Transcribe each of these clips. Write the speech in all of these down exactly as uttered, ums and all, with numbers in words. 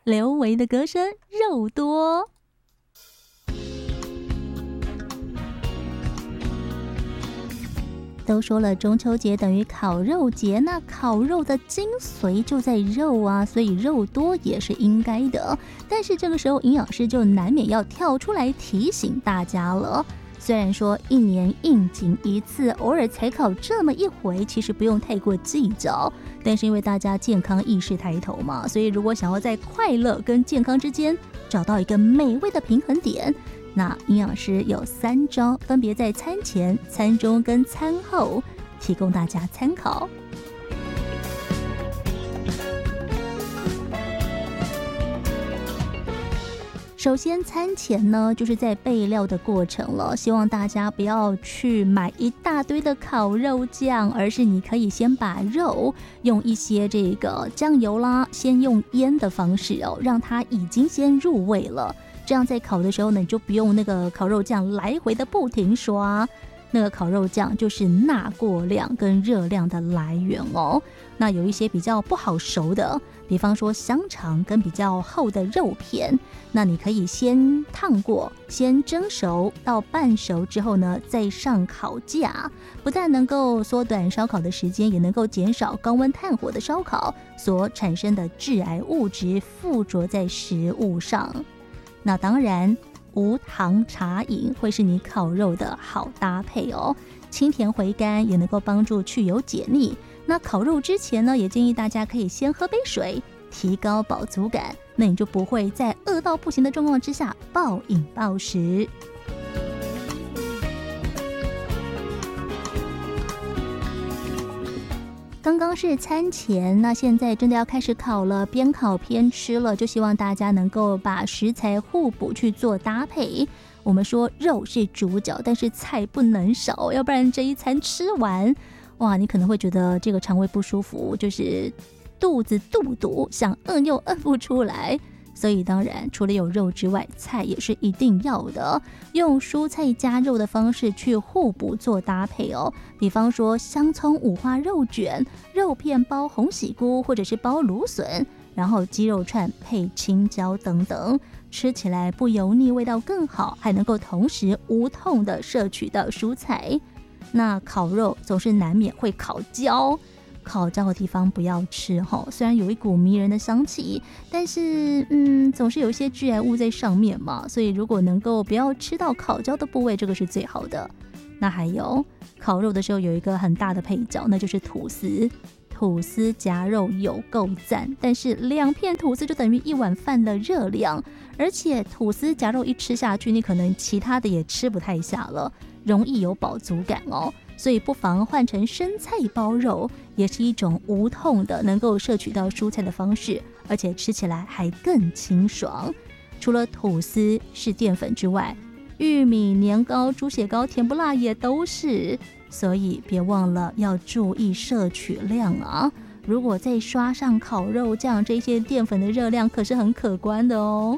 刘维的歌声肉多。都说了中秋节等于烤肉节，那烤肉的精髓就在肉啊，所以肉多也是应该的。但是这个时候营养师就难免要跳出来提醒大家了，虽然说一年应景一次，偶尔才烤这么一回，其实不用太过计较，但是因为大家健康意识抬头嘛，所以如果想要在快乐跟健康之间找到一个美味的平衡点，那营养师有三招，分别在餐前、餐中跟餐后提供大家参考。首先餐前呢，就是在备料的过程了，希望大家不要去买一大堆的烤肉酱，而是你可以先把肉用一些这个酱油啦，先用腌的方式哦，让它已经先入味了，这样在烤的时候呢，你就不用那个烤肉酱来回的不停刷，那个烤肉酱就是钠过量跟热量的来源哦。那有一些比较不好熟的，比方说香肠跟比较厚的肉片，那你可以先烫过，先蒸熟到半熟之后呢，再上烤架，不但能够缩短烧烤的时间，也能够减少高温炭火的烧烤所产生的致癌物质附着在食物上。那当然无糖茶饮会是你烤肉的好搭配哦，清甜回甘，也能够帮助去油解腻。那烤肉之前呢，也建议大家可以先喝杯水，提高饱足感，那你就不会在饿到不行的状况之下暴饮暴食。刚刚是餐前，那现在真的要开始烤了，边烤边吃了，就希望大家能够把食材互补去做搭配。我们说肉是主角，但是菜不能少，要不然这一餐吃完，哇，你可能会觉得这个肠胃不舒服，就是肚子肚肚，想饿又饿不出来。所以当然除了有肉之外，菜也是一定要的，用蔬菜加肉的方式去互补做搭配哦。比方说香葱五花肉卷，肉片包红喜菇或者是包芦笋，然后鸡肉串配青椒等等，吃起来不油腻，味道更好，还能够同时无痛的摄取到蔬菜。那烤肉总是难免会烤焦，烤焦的地方不要吃哈，虽然有一股迷人的香气，但是嗯，总是有一些致癌物在上面嘛，所以如果能够不要吃到烤焦的部位，这个是最好的。那还有烤肉的时候有一个很大的配角，那就是吐司。吐司夹肉有够赞，但是两片吐司就等于一碗饭的热量，而且吐司夹肉一吃下去，你可能其他的也吃不太下了，容易有饱足感哦。所以不妨换成生菜包肉，也是一种无痛的能够摄取到蔬菜的方式，而且吃起来还更清爽。除了吐司是淀粉之外，玉米、年糕、猪血糕、甜不辣也都是，所以别忘了要注意摄取量啊！如果再刷上烤肉酱，这些淀粉的热量可是很可观的哦。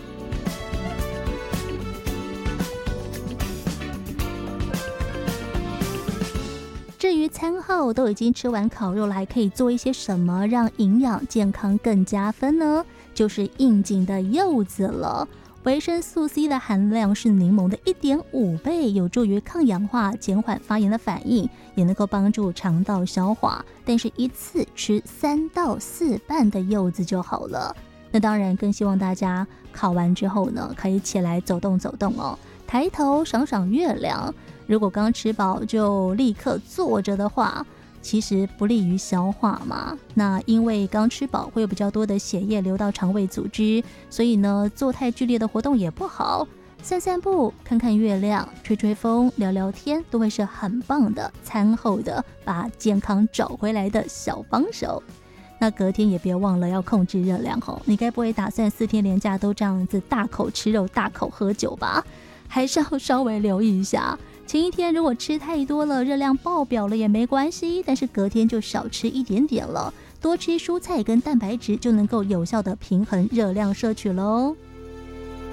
至于餐后都已经吃完烤肉了，还可以做一些什么让营养健康更加分呢？就是应景的柚子了。维生素 C 的含量是柠檬的 一点五 倍，有助于抗氧化，减缓发炎的反应，也能够帮助肠道消化。但是一次吃三到四瓣的柚子就好了。那当然更希望大家烤完之后呢，可以起来走动走动哦，抬头赏赏月亮。如果刚吃饱就立刻坐着的话，其实不利于消化嘛。那因为刚吃饱会有比较多的血液流到肠胃组织，所以呢做太剧烈的活动也不好。散散步、看看月亮、吹吹风、聊聊天，都会是很棒的餐后的把健康找回来的小帮手。那隔天也别忘了要控制热量哦，你该不会打算四天连假都这样子大口吃肉、大口喝酒吧？还是要稍微留意一下。前一天如果吃太多了，热量爆表了也没关系，但是隔天就少吃一点点了，多吃蔬菜跟蛋白质就能够有效的平衡热量摄取咯。